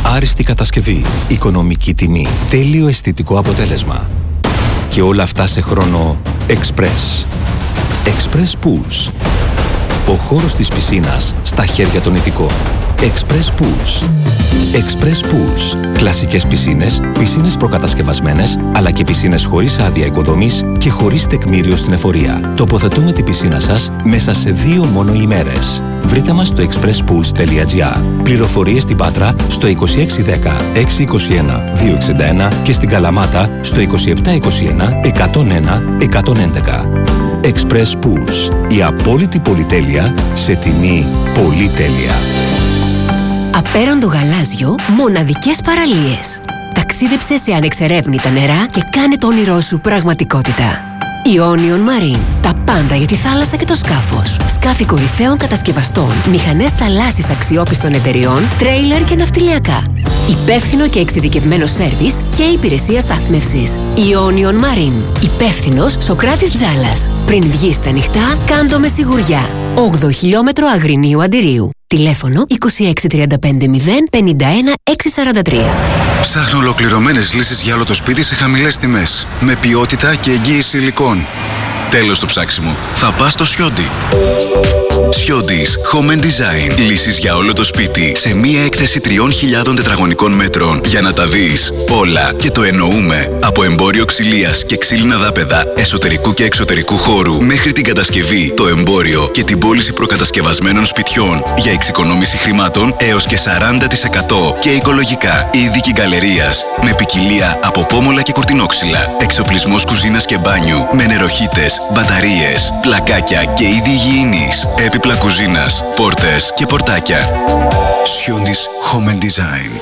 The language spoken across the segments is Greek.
Άριστη κατασκευή, οικονομική τιμή, τέλειο αισθητικό αποτέλεσμα. Και όλα αυτά σε χρόνο Express. Express Pools. Ο χώρος της πισίνας στα χέρια των ειδικών. Express Pools. Express Pools. Κλασικές πισίνες, πισίνες προκατασκευασμένες, αλλά και πισίνες χωρίς άδεια οικοδομής και χωρίς τεκμήριο στην εφορία. Τοποθετούμε την πισίνα σας μέσα σε 2 μόνο ημέρες. Βρείτε μας στο expresspools.gr. Πληροφορίες στην Πάτρα στο 2610 621 261 και στην Καλαμάτα στο 2721 101 111. Express Pools. Η απόλυτη πολυτέλεια σε τιμή πολυτέλεια. Απέραντο γαλάζιο, μοναδικές παραλίες. Ταξίδεψε σε ανεξερεύνητα νερά και κάνε το όνειρό σου πραγματικότητα. Ionian Marine. Τα πάντα για τη θάλασσα και το σκάφος. Σκάφη κορυφαίων κατασκευαστών, μηχανές θαλάσσης αξιόπιστων εταιριών, τρέιλερ και ναυτιλιακά. Υπεύθυνο και εξειδικευμένο σέρβις και υπηρεσία στάθμευσης. Ionian Marine. Υπεύθυνος Σοκράτης Τζάλας. Πριν βγεις στα νυχτά, κάντο με σιγουριά. 8 χιλιόμετρο Αγρινίου Αντιρίου. Τηλέφωνο 26350 51 643. Ψάχνω ολοκληρωμένες λύσεις για όλο το σπίτι σε χαμηλές τιμές. Με ποιότητα και εγγύηση υλικών. Τέλος το ψάξιμο. Θα πας στο Σιόντι. Σιόντις Home and Design. Λύσεις για όλο το σπίτι σε μία έκθεση 3.000 τετραγωνικών μέτρων για να τα δεις όλα. Και το εννοούμε. Από εμπόριο ξυλίας και ξύλινα δάπεδα εσωτερικού και εξωτερικού χώρου μέχρι την κατασκευή, το εμπόριο και την πώληση προκατασκευασμένων σπιτιών για εξοικονόμηση χρημάτων έως και 40% και οικολογικά. Είδικη γκαλερίας με ποικιλία από πόμολα και κουρτινόξυλα. Εξοπλισμός κουζίνας και μπάνιου με νεροχύτες, μπαταρίες, πλακάκια και είδη υγιεινής. Έπιπλα κουζίνας, πόρτες και πορτάκια. Σιόντις Home and Design.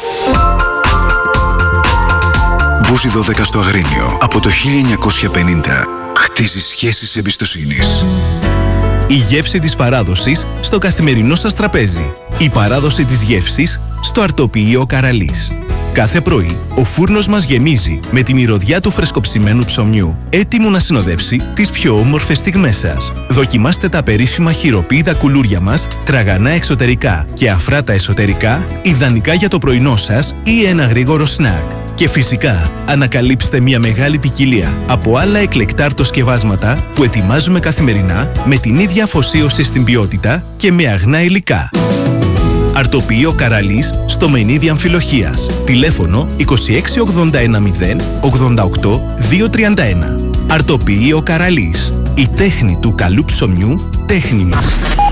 Μπούζι 12 στο Αγρίνιο. Από το 1950 χτίζει σχέσεις εμπιστοσύνης. Η γεύση της παράδοσης στο καθημερινό σας τραπέζι. Η παράδοση της γεύσης στο αρτοποιείο Καραλής. Κάθε πρωί, ο φούρνος μας γεμίζει με τη μυρωδιά του φρεσκοψημένου ψωμιού, έτοιμο να συνοδεύσει τις πιο όμορφες στιγμές σας. Δοκιμάστε τα περίφημα χειροποίητα κουλούρια μας, τραγανά εξωτερικά και αφράτα εσωτερικά, ιδανικά για το πρωινό σας ή ένα γρήγορο σνακ. Και φυσικά, ανακαλύψτε μια μεγάλη ποικιλία από άλλα εκλεκτά αρτοσκευάσματα που ετοιμάζουμε καθημερινά με την ίδια αφοσίωση στην ποιότητα και με αγνά υλικά. Αρτοποιείο Καραλής στο Μενίδη Αμφιλοχίας. Τηλέφωνο 26810 88 231. Αρτοποιείο Καραλής. Η τέχνη του καλού ψωμιού, τέχνη μας.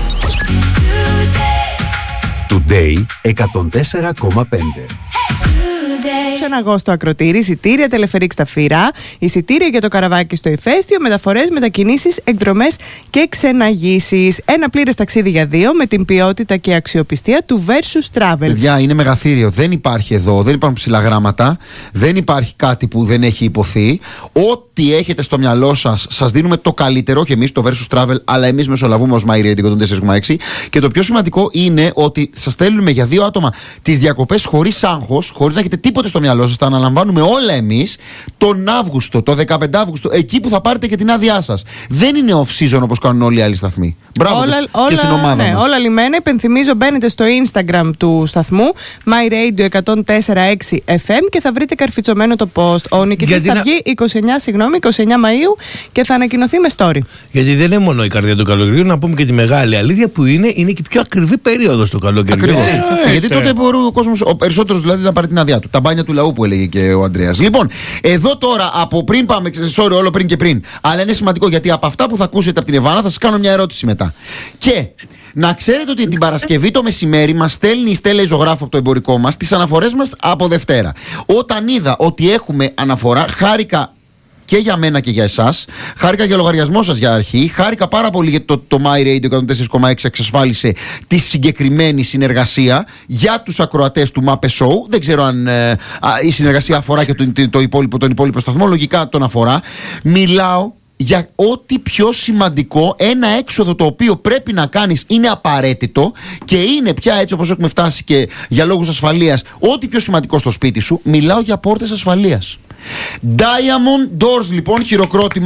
Today 104,5. Στον Αγώστο Ακροτήρη, εισιτήρια Τελεφερίκ στα Φύρα, εισιτήρια για το καραβάκι στο ηφαίστειο, μεταφορές, μετακινήσεις, εκδρομές και ξεναγήσεις. Ένα πλήρες ταξίδι για 2 με την ποιότητα και αξιοπιστία του Versus Travel. Παιδιά, είναι μεγαθύριο. Δεν υπάρχει εδώ, δεν υπάρχουν ψηλά γράμματα, δεν υπάρχει κάτι που δεν έχει υποθεί. Ό,τι έχετε στο μυαλό σας, σας δίνουμε το καλύτερο και εμείς, το Versus Travel, αλλά εμείς μεσολαβούμε ως MyRadio 4,6. Και το πιο σημαντικό είναι ότι σας στέλνουμε για 2 άτομα τις διακοπές χωρίς άγχος, χωρίς να έχετε τίποτε στο μυαλό σας. Τα αναλαμβάνουμε όλα εμείς τον Αύγουστο, το 15 Αύγουστο, εκεί που θα πάρετε και την άδειά σας. Δεν είναι off-season όπως κάνουν όλοι οι άλλοι σταθμοί. Μπράβο και στην ομάδα μας. Όλα λιμένα. Υπενθυμίζω, μπαίνετε στο Instagram του σταθμού MyRadio 104,6 FM και θα βρείτε καρφιτσωμένο το post. Ο νικητής θα βγει 29 Μαΐου και θα ανακοινωθεί με story. Γιατί δεν είναι μόνο η καρδιά του καλοκαιριού, να πούμε και τη μεγάλη αλήθεια που είναι και πιο ακριβή περίοδος του καλοκαιριού. Γιατί τότε μπορεί ο κόσμος, ο περισσότερος δηλαδή, να πάρει την άδειά του. Τα μπάνια του λαού που έλεγε και ο Ανδρέας. Λοιπόν, εδώ τώρα από πριν πάμε, sorry, όλο πριν και πριν. Αλλά είναι σημαντικό γιατί από αυτά που θα ακούσετε από την Εβάνα θα σας κάνω μια ερώτηση μετά. Και να ξέρετε ότι την Παρασκευή το μεσημέρι μας στέλνει η Στέλλα η ζωγράφο από το εμπορικό μας τις αναφορές μας από Δευτέρα. Όταν είδα ότι έχουμε αναφορά, χάρηκα και για μένα και για εσάς. Χάρηκα για λογαριασμό σας για αρχή. Χάρηκα πάρα πολύ γιατί το MyRadio 104,6 εξασφάλισε τη συγκεκριμένη συνεργασία για τους ακροατές του Mape Show. Δεν ξέρω αν η συνεργασία αφορά και τον υπόλοιπο σταθμό. Λογικά τον αφορά. Μιλάω για ό,τι πιο σημαντικό, ένα έξοδο το οποίο πρέπει να κάνεις, είναι απαραίτητο και είναι πια έτσι όπως έχουμε φτάσει και για λόγους ασφαλείας, ό,τι πιο σημαντικό στο σπίτι σου. Μιλάω για πόρτες ασφαλείας. Diamond Doors, λοιπόν, χειροκρότημα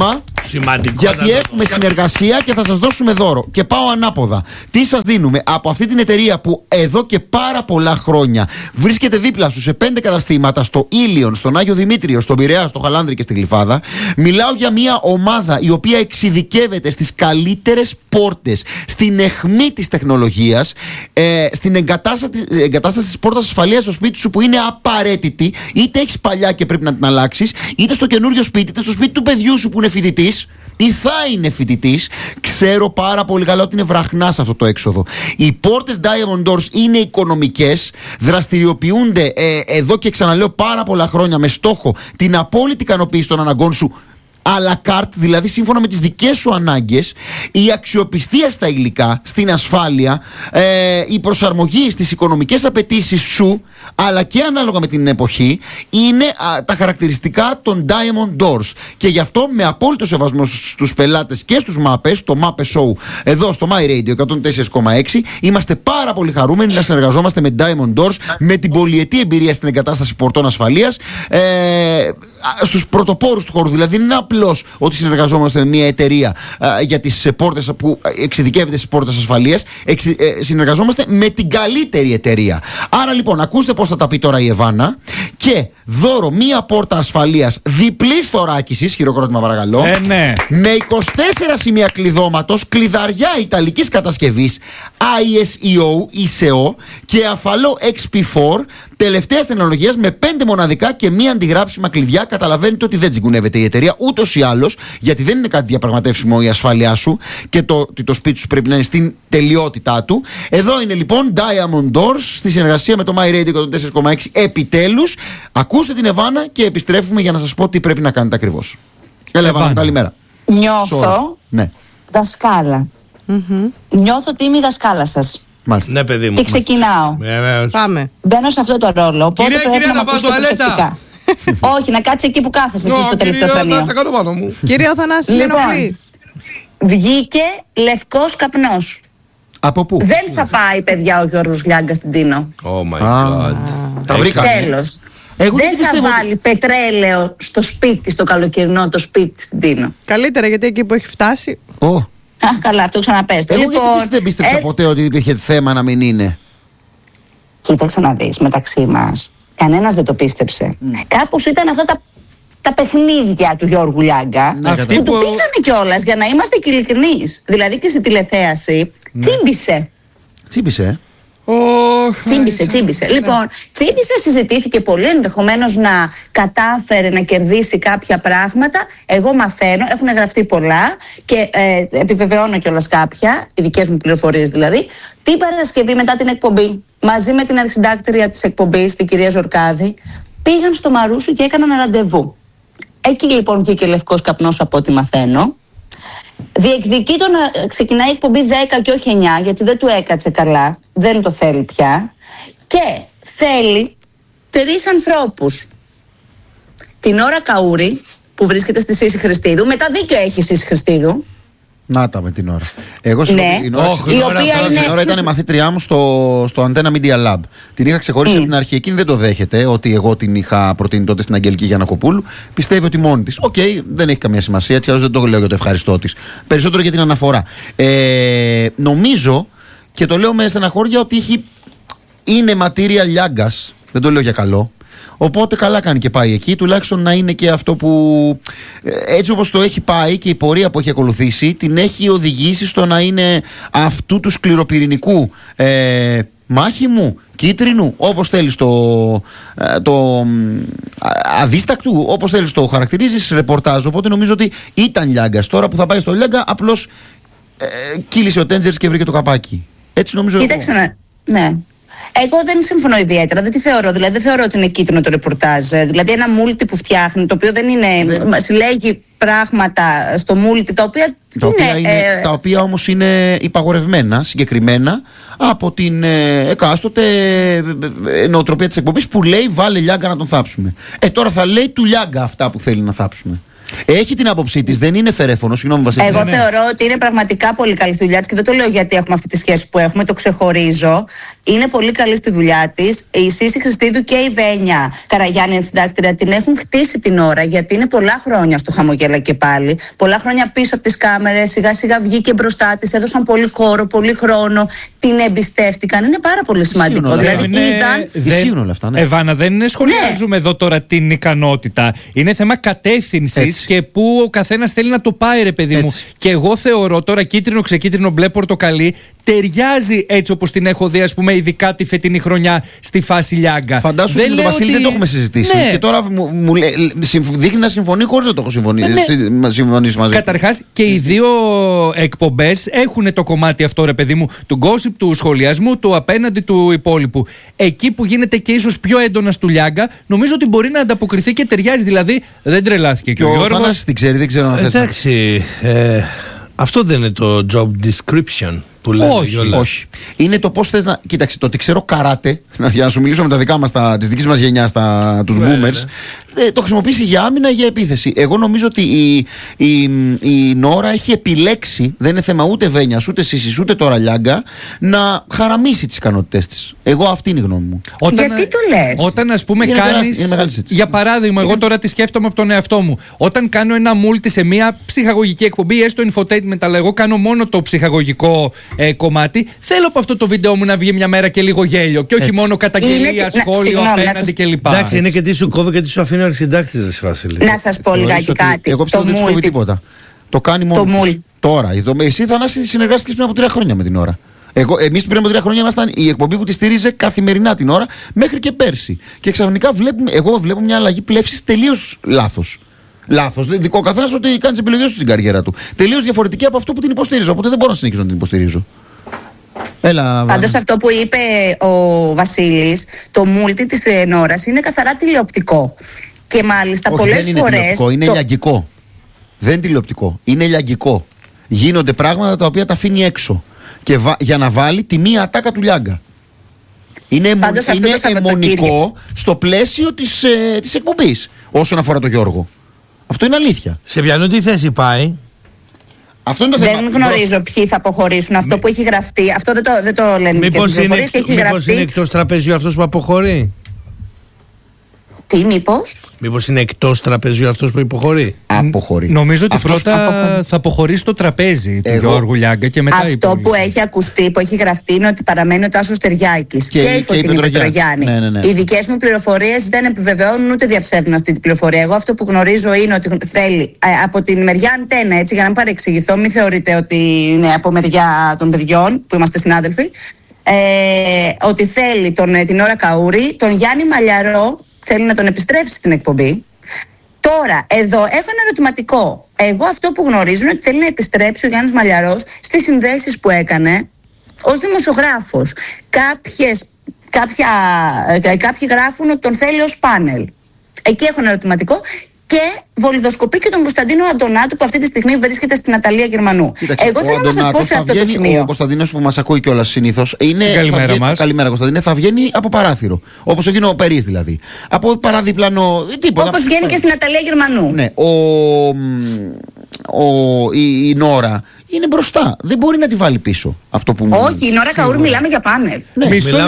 Σημαντικό. Γιατί έχουμε συνεργασία και θα σας δώσουμε δώρο. Και πάω ανάποδα. Τι σας δίνουμε από αυτή την εταιρεία που εδώ και πάρα πολλά χρόνια βρίσκεται δίπλα σου σε 5 καταστήματα, στο Ήλιον, στον Άγιο Δημήτριο, στον Πειραιά, στο Χαλάνδρη και στη Γλυφάδα. Μιλάω για μια ομάδα η οποία εξειδικεύεται στις καλύτερες πόρτες, στην αιχμή της τεχνολογίας, στην εγκατάσταση της πόρτας ασφαλείας στο σπίτι σου που είναι απαραίτητη, είτε έχεις παλιά και πρέπει να την αλλάξεις, είτε στο καινούριο σπίτι, είτε στο σπίτι του παιδιού σου που είναι φοιτητής ή θα είναι φοιτητής. Ξέρω πάρα πολύ καλά ότι είναι βραχνά σε αυτό το έξοδο. Οι πόρτες Diamond Doors είναι οικονομικές, δραστηριοποιούνται εδώ και ξαναλέω πάρα πολλά χρόνια με στόχο την απόλυτη ικανοποίηση των αναγκών σου à la carte, δηλαδή σύμφωνα με τις δικές σου ανάγκες, η αξιοπιστία στα υλικά, στην ασφάλεια, η προσαρμογή στις οικονομικές απαιτήσεις σου, αλλά και ανάλογα με την εποχή, είναι τα χαρακτηριστικά των Diamond Doors. Και γι' αυτό με απόλυτο σεβασμό στους πελάτες και στους μάπες, το Μάπε Show εδώ στο My Radio 104,6, είμαστε πάρα πολύ χαρούμενοι να συνεργαζόμαστε με Diamond Doors, με την πολυετή εμπειρία στην εγκατάσταση πορτών ασφαλείας, στους πρωτοπόρους του χώρου. Δηλαδή είναι απλώς ότι συνεργαζόμαστε με μια εταιρεία για τις πόρτες που εξειδικεύεται στις πόρτες ασφαλείας. Συνεργαζόμαστε με την καλύτερη εταιρεία. Άρα λοιπόν, ακούστε πώς θα τα πει τώρα η Εβάνα. Και δώρο μία πόρτα ασφαλείας διπλής θωράκισης, χειροκρότημα παρακαλώ, ναι. με 24 σημεία κλειδώματος, κλειδαριά ιταλικής κατασκευής, ISEO και αφαλό XP4 τελευταίας τεχνολογίας, με 5 μοναδικά και μία αντιγράψιμα κλειδιά. Καταλαβαίνετε ότι δεν τσιγκουνεύεται η εταιρεία ούτως ή άλλως, γιατί δεν είναι κάτι διαπραγματεύσιμο η ασφάλειά σου και ότι το σπίτι σου πρέπει να είναι στην τελειότητά του. Εδώ είναι λοιπόν Diamond Doors στη συνεργασία με το My Radio 104,6. Επιτέλους, ακούστε την Εβάνα και επιστρέφουμε για να σας πω τι πρέπει να κάνετε ακριβώς. Έλα Εβάνα, καλημέρα. Νιώθω δασκάλα. Νιώθω ότι είμαι η δασκάλα σας. Μάλιστα. Ναι, παιδί μου. Και ξεκινάω. Πάμε. Μπαίνω σε αυτό το ρόλο. Οπότε Κυρία, να πάω τουαλέτα. Όχι, να κάτσει εκεί που κάθεσαι εσύ στο τελευταίο θρανείο. Κύριε Αθανάση, λοιπόν, βγήκε λευκός καπνός. Από πού? Δεν θα πάει, παιδιά, ο Γιώργος Λιάγκα στην Τίνο. Oh my God. Τα βρήκα. Τέλος. Δεν θα βάλει πετρέλαιο στο σπίτι, στο καλοκαιρινό το σπίτι στην Τίνο. Καλύτερα, γιατί εκεί που έχει φτάσει. Αχ, καλά, αυτό ξαναπέστε. Εγώ γιατί δεν πίστεψα ποτέ ότι υπήρχε θέμα να μην είναι. Κοίταξε να δεις, μεταξύ μας κανένας δεν το πίστεψε. Κάπως ήταν αυτά τα παιχνίδια του Γιώργου Λιάγκα, που του πήγανε κιόλας, για να είμαστε και ειλικρινείς. Δηλαδή και στη τηλεθέαση τσίμπησε. Τσίμπησε. Τσίμπησε. Λοιπόν, τσίμπησε, συζητήθηκε πολύ, ενδεχομένως να κατάφερε να κερδίσει κάποια πράγματα. Εγώ μαθαίνω, έχουν γραφτεί πολλά και επιβεβαιώνω κιόλας κάποια, οι δικές μου πληροφορίες δηλαδή. Την Παρασκευή μετά την εκπομπή, μαζί με την αρχισυντάκτρια της εκπομπής, την κυρία Ζορκάδη, πήγαν στο Μαρούσι και έκαναν ραντεβού. Εκεί λοιπόν βγήκε λευκός καπνός από ό,τι μαθαίνω. Διεκδικεί το να ξεκινάει η εκπομπή 10 και όχι 9, γιατί δεν του έκατσε καλά, δεν το θέλει πια. Και θέλει 3 ανθρώπους. Την ώρα Καούρη, που βρίσκεται στη Σύση Χριστίδου, μετά δίκιο έχει η Σύση Χριστίδου. Να τα με την ώρα. Εγώ την ώρα ήταν μαθήτριά μου στο Antenna Media Lab. Την είχα ξεχωρίσει από την αρχή. Εκείνη δεν το δέχεται ότι εγώ την είχα προτείνει τότε στην Αγγελική Γιαννακοπούλου. Πιστεύει ότι μόνη της. Οκ, δεν έχει καμία σημασία. Έτσι, αλλιώς δεν το λέω για το ευχαριστώ της. Περισσότερο για την αναφορά. Νομίζω και το λέω με στεναχώρια ότι είναι ματήρια Λιάγκας. Δεν το λέω για καλό. Οπότε καλά κάνει και πάει εκεί, τουλάχιστον να είναι και αυτό που έτσι όπως το έχει πάει και η πορεία που έχει ακολουθήσει την έχει οδηγήσει στο να είναι αυτού του σκληροπυρηνικού μάχημου, κίτρινου, όπως θέλεις το αδίστακτου, όπως θέλεις το χαρακτηρίζεις, ρεπορτάζ. Οπότε νομίζω ότι ήταν Λιάγκας. Τώρα που θα πάει στο Λιάγκα απλώς κύλησε ο Τέντζερς και βρήκε το καπάκι. Έτσι νομίζω. Κοίταξε, ναι. Εγώ δεν συμφωνώ ιδιαίτερα, δεν τη θεωρώ. Δηλαδή, δεν θεωρώ ότι είναι κίτρινο το ρεπορτάζ. Δηλαδή, ένα μούλτι που φτιάχνει, το οποίο δεν είναι. Συλλέγει πράγματα στο μούλτι, τα οποία όμως είναι υπαγορευμένα συγκεκριμένα από την εκάστοτε νοοτροπία της εκπομπής που λέει βάλε Λιάγκα να τον θάψουμε. Τώρα θα λέει του Λιάγκα αυτά που θέλει να θάψουμε. Έχει την άποψή της, δεν είναι φερέφωνο. Συγγνώμη, Βασίλη. Εγώ θεωρώ ότι είναι πραγματικά πολύ καλή στη δουλειά της και δεν το λέω γιατί έχουμε αυτή τη σχέση που έχουμε, το ξεχωρίζω. Είναι πολύ καλή στη δουλειά της. Η Σύση Χριστίδου και η Βένια Καραγιάννη, συντάκτρια, την έχουν χτίσει την ώρα γιατί είναι πολλά χρόνια στο Χαμογέλα και πάλι. Πολλά χρόνια πίσω από τις κάμερες, σιγά σιγά βγήκε μπροστά της, έδωσαν πολύ χώρο, πολύ χρόνο, την εμπιστεύτηκαν. Είναι πάρα πολύ σημαντικό. Δηλαδή ισχύουν όλα αυτά. Ναι. Ευάνα, δεν σχολιάζουμε εδώ τώρα την ικανότητα. Είναι θέμα κατεύθυνσης και πού ο καθένας θέλει να το πάει, ρε παιδί μου. Και εγώ θεωρώ τώρα κίτρινο, ξεκίτρινο, μπλε, πορτοκαλί ταιριάζει έτσι όπως την έχω δει, ας πούμε, ειδικά τη φετινή χρονιά στη φάση Λιάγκα. Φαντάσου ότι με τον Βασίλη δεν το έχουμε συζητήσει. Ναι. Και τώρα μου δείχνει να συμφωνεί χωρίς να το έχω συμφωνήσει μαζί. Καταρχάς και οι δύο εκπομπές έχουν το κομμάτι αυτό, ρε παιδί μου, του gossip, του σχολιασμού, του απέναντι του υπόλοιπου. Εκεί που γίνεται και ίσως πιο έντονα στο Λιάγκα, νομίζω ότι μπορεί να ανταποκριθεί και ταιριάζει. Δηλαδή δεν τρελάθηκε και ο Γιώργος. Ο Θανάσης την ξέρει, δεν ξέρω αν θες. Εντάξει. Αυτό δεν είναι το job description που λέμε. Όχι. Είναι το πώς θες να. Κοίταξε, το ότι ξέρω καράτε, για να σου μιλήσω με τα δικά μας, της δικής μας γενιάς, τους boomers, το χρησιμοποιήσει για άμυνα ή για επίθεση. Εγώ νομίζω ότι η Νόρα έχει επιλέξει, δεν είναι θέμα ούτε Βένιας, ούτε Σίσης, ούτε τώρα Λιάγκα, να χαραμίσει τις ικανότητές της. Εγώ αυτή είναι η γνώμη μου. Γιατί το λες? Όταν, ας πούμε, κάνεις. Για παράδειγμα, εγώ τώρα τη σκέφτομαι από τον εαυτό μου. Όταν κάνω ένα multi σε μια ψυχαγωγική εκπομπή, έστω infotainment, αλλά εγώ κάνω μόνο το ψυχαγωγικό κομμάτι, θέλω από αυτό το βίντεο μου να βγει μια μέρα και λίγο γέλιο. Και όχι μόνο καταγγελία, σχόλιο απέναντι κλπ. Εντάξει, είναι και τι σου κόβει και τι σου αφήνει ο συντάκτης, Βασίλη. Να σας πω λιγάκι κάτι. Εγώ πιστεύω δεν του κόβει τίποτα. Το κάνει μόνο τώρα. Εσύ, Θανάση, συνεργάστηκες πριν από 3 χρόνια με την ώρα. Εμείς πριν από 3 χρόνια ήμασταν η εκπομπή που τη στήριζε καθημερινά την ώρα μέχρι και πέρσι. Και ξαφνικά εγώ βλέπω μια αλλαγή πλεύσης τελείως λάθος. Λάθος. Δικό ο καθένας ότι κάνει τις επιλογές του στην καριέρα του. Τελείως διαφορετική από αυτό που την υποστηρίζω. Οπότε δεν μπορώ να συνεχίσω να την υποστηρίζω. Πάντως αυτό που είπε ο Βασίλης, το multi της Νόρας είναι καθαρά τηλεοπτικό. Και μάλιστα πολλές φορές. Είναι λιαγγικό. Δεν είναι τηλεοπτικό. Είναι λιαγγικό. Γίνονται πράγματα τα οποία τα αφήνει έξω. Και για να βάλει τη μία ατάκα του Λιάγκα. Είναι αιμονικό στο πλαίσιο της εκπομπής όσον αφορά τον Γιώργο. Αυτό είναι αλήθεια. Σε ποιανού τη θέση πάει? Αυτό είναι το θέμα. Δεν γνωρίζω ποιοι θα αποχωρήσουν. Αυτό που έχει γραφτεί. Αυτό δεν το λένε. Μήπως είναι εκτός τραπεζιού αυτός που αποχωρεί? Τι, μήπως είναι εκτός τραπεζιού αυτός που υποχωρεί? Αποχωρεί. Νομίζω ότι πρώτα θα αποχωρήσει το τραπέζι του Γιώργου Λιάγκα και μετά. Αυτό που έχει ακουστεί, που έχει γραφτεί, είναι ότι παραμένει ο Τάσος Τεριάκης και η Φωτεινή Πετρογιάννη. Οι δικές μου πληροφορίες δεν επιβεβαιώνουν ούτε διαψεύδουν αυτή την πληροφορία. Εγώ αυτό που γνωρίζω είναι ότι θέλει από την μεριά Αντένα, έτσι, για να μην παρεξηγηθώ, μην θεωρείτε ότι είναι από μεριά των παιδιών που είμαστε συνάδελφοι, ότι θέλει την Ώρα Καούρη, τον Γιάννη Μαλιαρό. Θέλει να τον επιστρέψει στην εκπομπή. Τώρα, εδώ έχω ένα ερωτηματικό. Εγώ αυτό που γνωρίζω είναι ότι θέλει να επιστρέψει ο Γιάννης Μαλιαρός στις συνδέσεις που έκανε ως δημοσιογράφος. Κάποιοι γράφουν ότι τον θέλει ως πάνελ. Εκεί έχω ένα ερωτηματικό. Και βολιδοσκοπεί και τον Κωνσταντίνο Αντωνάτου που αυτή τη στιγμή βρίσκεται στην Αταλία Γερμανού. Κοίταξε, εγώ θέλω να σας πω σε αυτό το σημείο. Ο Κωνσταντίνος που μας ακούει κιόλας συνήθως. Καλημέρα μας. Καλημέρα, Κωνσταντίνε. Θα βγαίνει από παράθυρο. Όπως έγινε ο Περίς δηλαδή. Από παραδιπλανό. Τίποτα. Όπως βγαίνει και στην Αταλία Γερμανού. Ναι. Η Νόρα είναι μπροστά. Δεν μπορεί να τη βάλει πίσω. Αυτό που όχι, η Νόρα Καούρη μιλάμε για πάνελ. Ναι.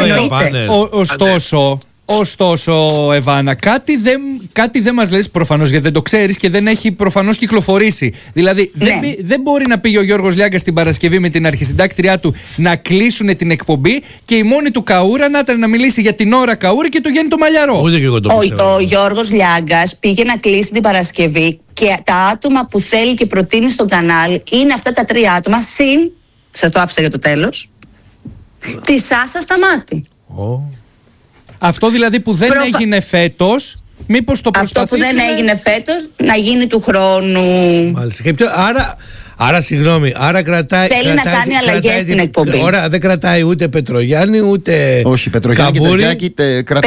Ωστόσο, Εβάνα, κάτι δεν μας λες προφανώς, γιατί δεν το ξέρεις και δεν έχει προφανώς κυκλοφορήσει. Δηλαδή, δεν μπορεί να πήγε ο Γιώργος Λιάγκας την Παρασκευή με την αρχισυντάκτριά του να κλείσουν την εκπομπή και η μόνη του Καούρα να ήταν να μιλήσει για την Ώρα Καούρη και το Γιάννη το Μαλιαρό. Ο Γιώργος Λιάγκας πήγε να κλείσει την Παρασκευή και τα άτομα που θέλει και προτείνει στο κανάλι είναι αυτά τα 3 άτομα, συν, σας το άφησα για το τέλος, τη Σάσα Σταμάτη. Αυτό δηλαδή που δεν έγινε φέτος, μήπως το προσπαθήσουμε? Αυτό που δεν έγινε φέτος, να γίνει του χρόνου. Μάλιστα. Άρα, συγγνώμη, κρατάει. Θέλει να κάνει αλλαγές στην εκπομπή. Ωραία, δεν κρατάει ούτε Πετρογιάννη, ούτε. Όχι, Πετρογιάννη και Τεριάκη κρατάει.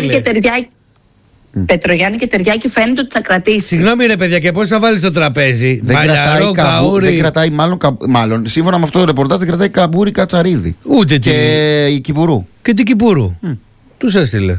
Πετρογιάννη και Τεριάκη φαίνεται ότι θα κρατήσει. Συγγνώμη, ρε παιδιά, και πώς θα βάλει το τραπέζι? Μαλιαρό, Καούρη. Δεν κρατάει, μάλλον σύμφωνα με αυτό το ρεπορτάζ, δεν κρατάει Καμπούρη Κατσαρίδη. Ούτε και η Κυπουρού. Και την Κυπουρού. Τους έστειλε.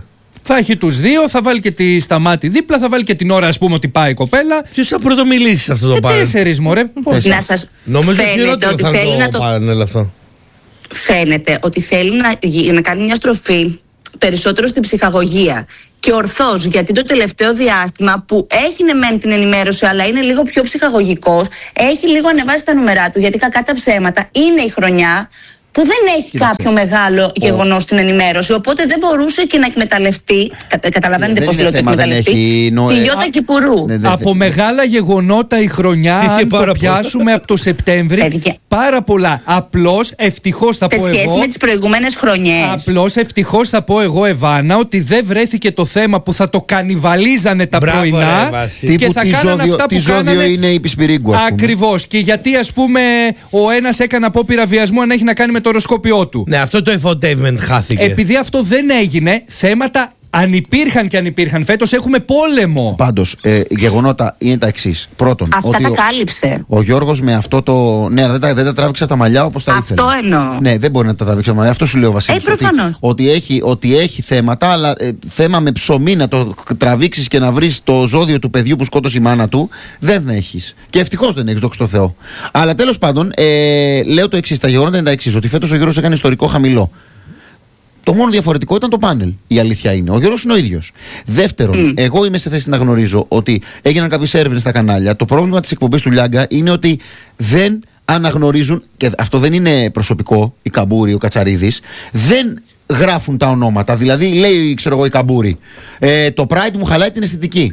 Θα έχει τους δύο, θα βάλει και τη Σταμάτη δίπλα, θα βάλει και την ώρα, ας πούμε, ότι πάει η κοπέλα. Ποιος θα πρωτομιλήσει σε αυτό το πάνελ? 4, μωρέ. Να σας νομίζω φαίνεται ότι θέλει να το πάνελ αυτό. Φαίνεται ότι θέλει να κάνει μια στροφή περισσότερο στην ψυχαγωγία. Και ορθώς, γιατί το τελευταίο διάστημα που έχει ναι μεν την ενημέρωση, αλλά είναι λίγο πιο ψυχαγωγικός, έχει λίγο ανεβάσει τα νούμερά του. Γιατί κακά τα ψέματα είναι η χρονιά που δεν έχει κάποιο μεγάλο γεγονός στην ενημέρωση. Οπότε δεν μπορούσε και να εκμεταλλευτεί. Καταλαβαίνετε πώς λέω το εκμεταλλευτεί. Τη Γιώτα Κυπουρού. Από μεγάλα γεγονότα η χρονιά, αν το πιάσουμε από το Σεπτέμβρη, πάρα πολλά. Απλώς ευτυχώς θα πω εγώ. Σε σχέση με τις προηγούμενες χρονιές. Απλώς ευτυχώς θα πω εγώ, Εβάνα, ότι δεν βρέθηκε το θέμα που θα το κανιβαλίζανε τα πρωινά και θα κάνανε αυτά που κάνανε. Είναι η Πισπυρίγκου. Ακριβώς. Και γιατί, ας πούμε, ο ένας έκανε απόπειρα βιασμού αν έχει να κάνει με το οροσκόπιό του. Ναι, αυτό το infotainment χάθηκε. Επειδή αυτό δεν έγινε, θέματα αν υπήρχαν φέτος, έχουμε πόλεμο. Πάντως, γεγονότα είναι τα εξής. Πρώτον, αυτά ότι τα κάλυψε. Ο Γιώργος με αυτό το. Ναι, δεν τα τράβηξε τα μαλλιά όπως τα ήθελε. Αυτό εννοώ. Ναι, δεν μπορεί να τα τράβηξε τα μαλλιά. Αυτό σου λέω, Βασίλη. Προφανώς. Ότι έχει θέματα, αλλά θέμα με ψωμί να το τραβήξεις και να βρεις το ζώδιο του παιδιού που σκότωσε η μάνα του, δεν έχεις. Και ευτυχώς δεν έχεις, δόξα τω Θεώ. Αλλά τέλος πάντων, λέω το εξής. Τα γεγονότα είναι τα εξής. Ότι φέτος ο Γιώργος έκανε ιστορικό χαμηλό. Το μόνο διαφορετικό ήταν το πάνελ. Η αλήθεια είναι. Ο Γιώργος είναι ο ίδιος. Δεύτερον, εγώ είμαι σε θέση να γνωρίζω ότι έγιναν κάποιες έρευνες στα κανάλια. Το πρόβλημα της εκπομπής του Λιάγκα είναι ότι δεν αναγνωρίζουν, και αυτό δεν είναι προσωπικό, η Καμπούρη, ο Κατσαρίδης, δεν γράφουν τα ονόματα. Δηλαδή, λέει, ξέρω εγώ, η Καμπούρη, το Pride μου χαλάει την αισθητική.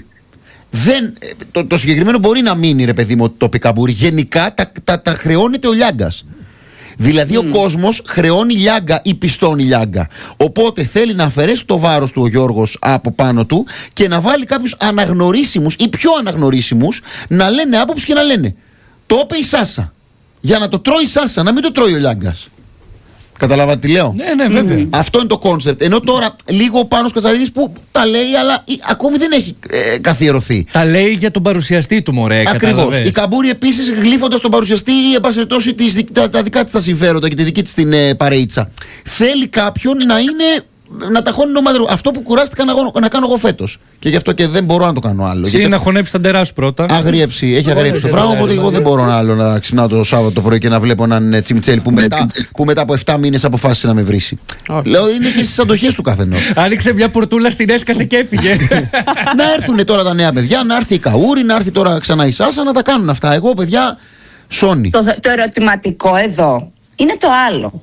Το συγκεκριμένο μπορεί να μείνει, ρε παιδί μου, ότι το πει Καμπούρη. Γενικά τα χρεώνεται ο Λιάγκας. Δηλαδή ο κόσμος χρεώνει Λιάγκα ή πιστώνει Λιάγκα. Οπότε θέλει να αφαιρέσει το βάρος του ο Γιώργος από πάνω του και να βάλει κάποιους αναγνωρίσιμους ή πιο αναγνωρίσιμους να λένε άποψη και να λένε το είπε η Σάσα. Για να το τρώει η Σάσα, να μην το τρώει ο Λιάγκας. Καταλάβατε τι λέω? Ναι, βέβαια. Αυτό είναι το κόνσεπτ. Ενώ τώρα λίγο ο Πάνος Κατσαρίδης που τα λέει, αλλά ακόμη δεν έχει καθιερωθεί. Τα λέει για τον παρουσιαστή του, μωρέ. Ακριβώς. Η Καμπούρη επίσης, γλύφοντας τον παρουσιαστή, εν πάση περιπτώσει τα δικά της τα συμφέροντα και τη δική της την παρεΐτσα. Θέλει κάποιον να είναι. Να ταχώνει νομάδρο. Αυτό που κουράστηκα να κάνω εγώ φέτος. Και γι' αυτό και δεν μπορώ να το κάνω άλλο. Εσύ να χωνέψει τα ντερά σου πρώτα. Έχει αγριέψει το πράγμα. Οπότε εγώ δεν μπορώ άλλο να ξυπνάω το Σάββατο το πρωί και να βλέπω έναν τσιμτσέλι που μετά από 7 μήνες αποφάσισε να με βρήσει. Λέω είναι και στις αντοχές του καθενός. Άνοιξε μια πορτούλα, στην έσκασε και έφυγε. Να έρθουν τώρα τα νέα παιδιά, να έρθει η Καούρη, να έρθει τώρα ξανά η Σάσα να τα κάνουν αυτά. Εγώ, παιδιά, σώνει. Το ερωτηματικό εδώ είναι το άλλο.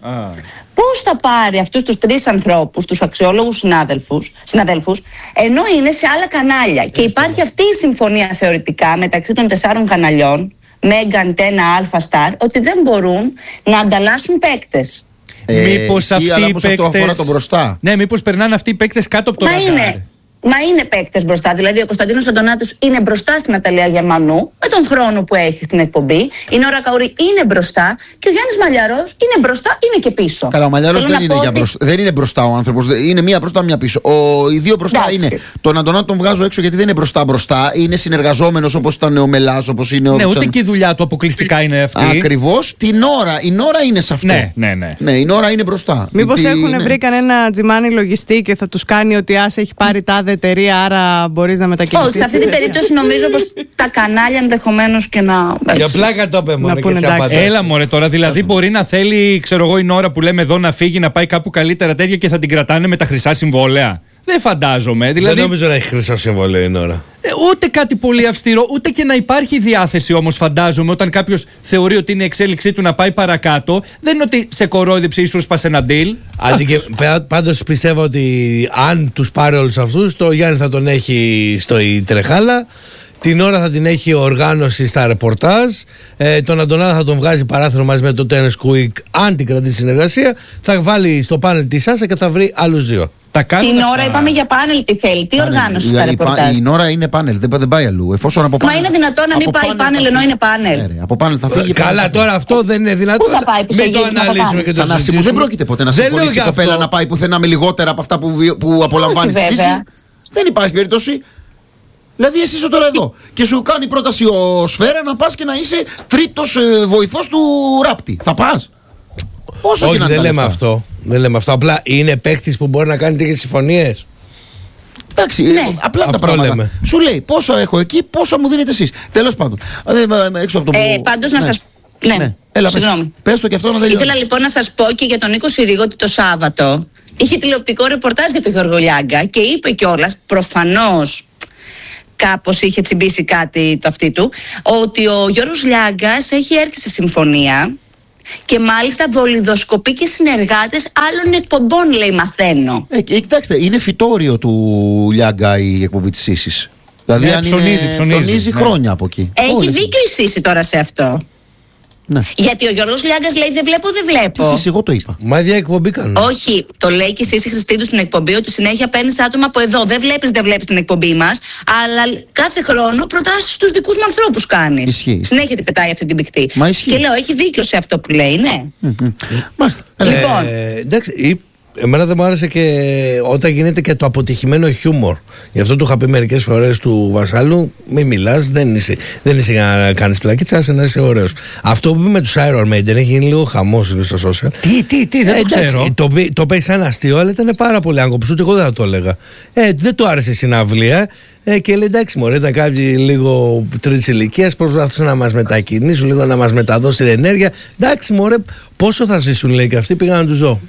Πώς θα πάρει αυτούς τους 3 ανθρώπους, τους αξιόλογους συναδέλφους, ενώ είναι σε άλλα κανάλια. Και υπάρχει αυτή η συμφωνία θεωρητικά μεταξύ των 4 καναλιών, Μέγκαν, Τένα, Αλφα Σταρ, ότι δεν μπορούν να ανταλλάσσουν παίκτες. Μήπως αυτοί οι παίκτες. Ναι, μήπως περνάνε αυτοί οι παίκτες κάτω από το ραντάρ. Μα είναι παίκτες μπροστά. Δηλαδή, ο Κωνσταντίνος Αντωνάτος είναι μπροστά στην Αταλία Γερμανού με τον χρόνο που έχει στην εκπομπή. Η Νόρα Καουρή είναι μπροστά και ο Γιάννης Μαλιαρός είναι μπροστά, είναι και πίσω. Καλά, ο Μαλιαρός δεν είναι μπροστά ο άνθρωπος. Είναι μία μπροστά, μία πίσω. Οι δύο μπροστά είναι. Τον Αντωνάτο τον βγάζω έξω γιατί δεν είναι μπροστά. Είναι συνεργαζόμενος όπως ήταν ο Μελάς, όπως είναι ο. Ναι, ούτε και η δουλειά του αποκλειστικά είναι αυτή. Ακριβώς. Η Νόρα είναι σε αυτό. Ναι, η Νόρα είναι μπροστά. Μήπως έχουν βρει κανένα τζιμάνι λογιστή και θα τους κάνει ότι ας έχει πάρει τάδε εταιρεία, άρα μπορείς να μετακινηθείς. Όχι, σε αυτή την περίπτωση νομίζω πως τα κανάλια ενδεχομένως και να. Για πλάκα το είπε μόνο. Έλα μωρέ τώρα, δηλαδή μπορεί να θέλει, ξέρω εγώ, η Νόρα που λέμε εδώ να φύγει, να πάει κάπου καλύτερα τέτοια και θα την κρατάνε με τα χρυσά συμβόλαια. Δεν φαντάζομαι. Δηλαδή, δεν νομίζω να έχει χρυσό συμβόλαιο η Νόρα. Ούτε κάτι πολύ αυστηρό, ούτε και να υπάρχει διάθεση όμως, φαντάζομαι, όταν κάποιος θεωρεί ότι είναι η εξέλιξή του να πάει παρακάτω. Δεν είναι ότι σε κορόιδεψε ή σου σπάσε ένα deal. Πάντως πιστεύω ότι αν τους πάρει όλους αυτούς, το Γιάννη θα τον έχει στο Τρεχάλα. Την ώρα θα την έχει οργάνωση στα ρεπορτάζ. Τον Αντωνάδα θα τον βγάζει παράθυρο μαζί με το Tennis Quick. Αν την κρατήσει συνεργασία, θα βάλει στο πάνελ τη Σάσα και θα βρει άλλους 2. Την ώρα είπαμε για πάνελ τι θέλει. Τι οργάνωση στα ρεπορτάζ. Η ώρα είναι πάνελ, δεν πάει αλλού. Μα είναι δυνατόν να μην πάει πάνελ ενώ είναι πάνελ. Από πάνελ θα φύγει. Καλά, τώρα αυτό δεν είναι δυνατόν. Πού θα πάει, που μην το αναλύσουμε και το συζητήσουμε. Δεν πρόκειται ποτέ να συμφωνήσει η κοπέλα να πάει πουθενά με λιγότερα από αυτά που απολαμβάνει στη ζήση. Δεν υπάρχει περίπτωση. Δηλαδή εσύ είσαι τώρα εδώ και σου κάνει πρόταση ο Σφαίρα να πας και να είσαι τρίτος βοηθός του ράπτη. Θα πας? Όχι, δεν λέμε αυτό. Δεν λέμε αυτό. Απλά είναι παίκτης που μπορεί να κάνει τέτοιες συμφωνίες. Είναι παίκτης που μπορεί να κάνει τέτοιες συμφωνίες. Είναι παίκτης που μπορεί να κάνει τέτοιες συμφωνίες. Όχι, δεν λέμε αυτό. Δεν λέμε αυτό. Απλά είναι παίκτης που μπορεί να κάνει τέτοιες συμφωνίες. Όχι, δεν λέμε αυτό. Δεν λέμε αυτό. Απλά είναι παίκτης που μπορεί να κάνει τέτοιες συμφωνίες. Εντάξει, απλά τα πράγματα. Λέμε. Σου λέει πόσο έχω εκεί, πόσο μου δίνετε εσείς. Τέλος πάντων. Έξω από το πάντως να σας. Ναι. Έλα, συγγνώμη. Πες το και αυτό να τελειώσει. Ήθελα λοιπόν να σας πω και για τον Νίκο Συρίγο ότι το Σάββατο είχε τηλεοπτικό ρεπορτάζ για τον Γιώργο Λιάγκα και είπε κιόλας, προφανώς κάπως είχε τσιμπήσει κάτι το αυτί του, ότι ο Γιώργος Λιάγκας έχει έρθει σε συμφωνία και μάλιστα βολιδοσκοπεί και συνεργάτες άλλων εκπομπών, λέει, μαθαίνω. Κοιτάξτε, είναι φυτόριο του Λιάγκα η εκπομπή της Σύσης. Δηλαδή αν ψωνίζει χρόνια από εκεί. Έχει δίκιο η Σύση τώρα σε αυτό. Ναι. Γιατί ο Γιώργος Λιάγκας λέει δεν βλέπω. Εσείς, εγώ το είπα. Μα ίδια εκπομπή κάνουν. Όχι, το λέει και εσύ Χριστίδου στην εκπομπή ότι συνέχεια παίρνεις άτομα από εδώ. Δεν βλέπεις την εκπομπή μας, αλλά κάθε χρόνο προτάσεις στους δικούς μου ανθρώπους κάνεις. Ισχύει. Συνέχεια την πετάει αυτή την πηχτή. Μα ισχύει. Και λέω, έχει δίκιο σε αυτό που λέει, ναι. Μάλιστα. Λοιπόν. Εντάξει, εμένα δεν μου άρεσε και όταν γίνεται και το αποτυχημένο χιούμορ. Γι' αυτό του είχα πει μερικές φορές του Βασάλου: μην μιλάς, δεν είσαι για να κάνεις πλακίτσα, άσε να είσαι ωραίος. Αυτό που είπε με τους Iron Maiden έχει γίνει λίγο χαμός στα social. Τι, δεν το ξέρω. Το παίξει σαν αστείο, αλλά ήταν πάρα πολύ άγκοψο, ούτε εγώ δεν θα το έλεγα. Δεν του άρεσε η συναυλία. Και λέει: εντάξει, μωρέ, ήταν κάποιοι λίγο τρίτης ηλικίας, προσπαθούσαν να μας μετακινήσουν, λίγο να μας μεταδώσει ενέργεια. Εντάξει, μωρέ, πόσο θα ζήσουν, λέει, και αυτοί πήγαν να τους δω.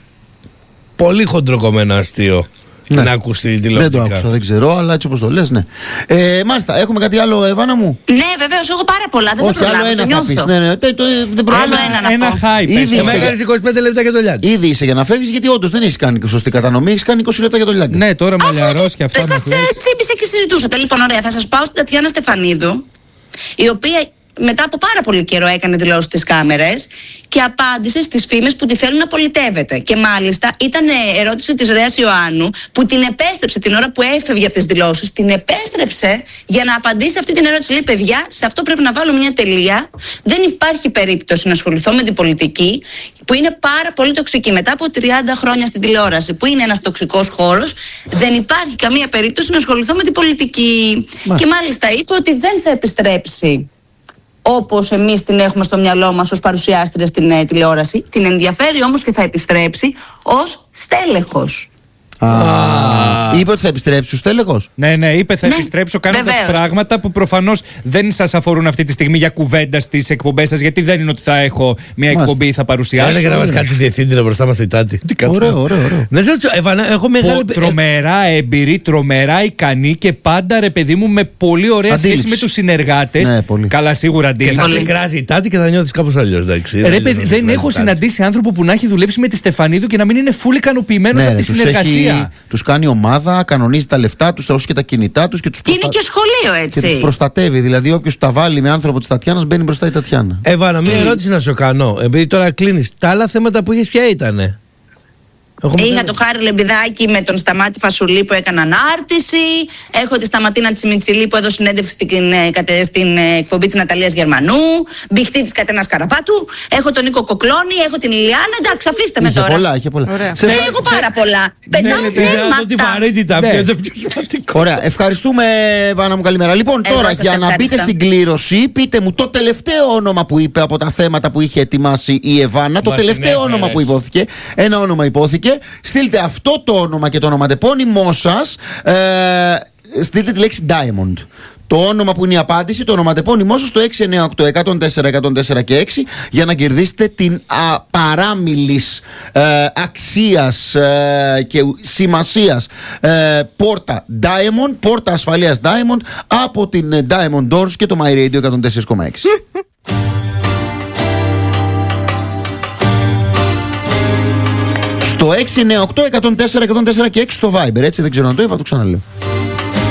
Πολύ χοντροκομμένο αστείο. Ναι. Να ακούσει τηλεοπτικά. Δεν το άκουσα, δεν ξέρω, αλλά έτσι όπως το λες, ναι. Μάλιστα, έχουμε κάτι άλλο, Εύανα μου? Ναι, βεβαίως, έχω πάρα πολλά. Δεν θα προλάβω. Άλλο ένα θα πεις. Ναι, δεν άλλο ένα χάι. Έκανες 25 λεπτά για το Λιάγκα. Ήδη είσαι για να φεύγεις, γιατί όντως δεν έχεις κάνει σωστή κατανομή. Έχεις κάνει 20 λεπτά για το Λιάγκα. Ναι, τώρα μαλλιαρός και αυτά. Δεν σας τσίπησε και συζητούσατε. Λοιπόν, ωραία, θα σας πάω στην Τατιάνα Στεφανίδου, η οποία μετά από πάρα πολύ καιρό έκανε δηλώσεις στις κάμερες και απάντησε στις φήμες που τη θέλουν να πολιτεύεται. Και μάλιστα ήταν ερώτηση της Ρέας Ιωάννου που την επέστρεψε την ώρα που έφευγε από τις δηλώσεις. Την επέστρεψε για να απαντήσει αυτή την ερώτηση. Λέει: παιδιά, σε αυτό πρέπει να βάλω μια τελεία. Δεν υπάρχει περίπτωση να ασχοληθώ με την πολιτική, που είναι πάρα πολύ τοξική. Μετά από 30 χρόνια στην τηλεόραση, που είναι ένας τοξικός χώρος, δεν υπάρχει καμία περίπτωση να ασχοληθώ με την πολιτική. Και μάλιστα είπε ότι δεν θα επιστρέψει όπως εμείς την έχουμε στο μυαλό μας ως παρουσιάστρια στην τηλεόραση. Την ενδιαφέρει όμως και θα επιστρέψει ως στέλεχος. Είπε ότι θα επιστρέψει στους τέλεχος. Ναι, είπε θα επιστρέψω κάνοντας πράγματα που προφανώς δεν σας αφορούν αυτή τη στιγμή για κουβέντα στις εκπομπές σας, γιατί δεν είναι ότι θα έχω μια εκπομπή ή θα παρουσιάσω. Έλεγα να μας κάτσει διευθύντρια μπροστά μας η Τάτη. Ωραίο. Να σε ρωτήσω, Εύανα, έχω μεγάλη. Τρομερά έμπειρη, τρομερά ικανή και πάντα, ρε παιδί μου, με πολύ ωραία σχέση με τους συνεργάτες. Ναι, πολύ. Καλά, σίγουρα αντίληψη. Και θα σε κράζει η Τάτη και θα νιώθεις κάπως αλλιώς. Ρε παιδί, δεν έχω συναντήσει άνθρωπο που να έχει δουλέψει με τη Στεφανίδου και να μην είναι φουλ ικανοποιημένος από τη συνεργασία. Τους κάνει ομάδα, κανονίζει τα λεφτά τους, δώσει και τα κινητά τους και τους είναι και σχολείο, έτσι. Και τους προστατεύει. Δηλαδή, όποιος τα βάλει με άνθρωπο της Τατιάνας μπαίνει μπροστά η Τατιάνα. Εύανα, μία ερώτηση να σου κάνω. Επειδή τώρα κλείνεις, τα άλλα θέματα που είχες ποια ήτανε? Είχα το Χάρη Λεμπιδάκη με τον Σταμάτη Φασουλή που έκανε ανάρτηση. Έχω τη Σταματίνα Τσιμιτσιλή που έδωσε συνέντευξη στην εκπομπή της Ναταλίας Γερμανού. Μπιχτή της Κατενάς Καραπάτου. Έχω τον Νίκο Κοκλώνη. Έχω την Ηλιάνα. Εντάξει, αφήστε με τώρα. Είχε πολλά. Έχω πάρα πολλά. Πετάω θέματα. Ωραία, ευχαριστούμε, Βάνα μου, καλημέρα. Λοιπόν, τώρα για να μπείτε στην κλήρωση, πείτε μου το τελευταίο όνομα που είπε από τα θέματα που είχε ετοιμάσει η Εβάνα. Το τελευταίο όνομα που υπόθηκε. Ένα όνομα υπόθηκε. Στείλτε αυτό το όνομα και το ονοματεπώνυμό σας. Στείλτε τη λέξη Diamond. Το όνομα που είναι η απάντηση, το ονοματεπώνυμό σας στο 698-104-104 και 6 για να κερδίσετε την παράμιλης αξίας και σημασίας πόρτα Diamond, πόρτα ασφαλείας Diamond από την Diamond Doors και το My Radio 104,6. Το 698-104-104 και 6 στο Viber, έτσι, δεν ξέρω να το είπα, το ξαναλέω.